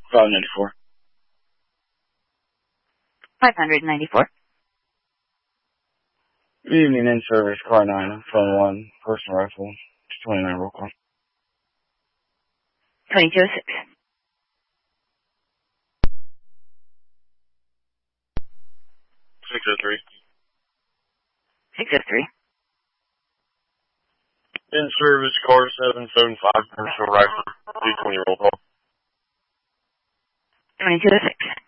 594. 594. Good evening, in service, car 9, phone 1, personal rifle, 29 roll call. 2206. 603. 603. In service, car 775, personal rifle, 220 roll call. 2206.